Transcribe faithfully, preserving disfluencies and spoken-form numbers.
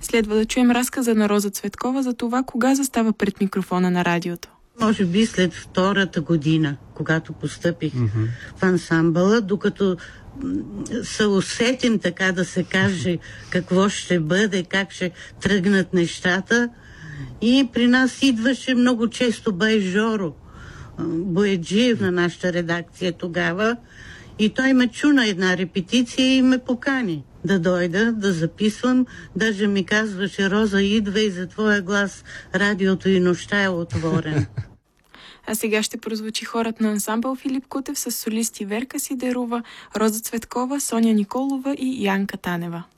Следва да чуем разказа на Роза Цветкова за това кога застава пред микрофона на радиото. Може би след втората година, когато постъпих mm-hmm. в ансамбъла, докато се усетим, така да се каже, какво ще бъде, как ще тръгнат нещата. И при нас идваше много често бай Жоро Бояджиев на нашата редакция тогава. И той ме чу на една репетиция и ме покани да дойда, да записвам. Даже ми казваше: Роза, идва и за твоя глас радиото и нощта е отворен. А сега ще прозвучи хорът на ансамбъл Филип Кутев с солисти Верка Сидерова, Роза Цветкова, Соня Николова и Янка Танева.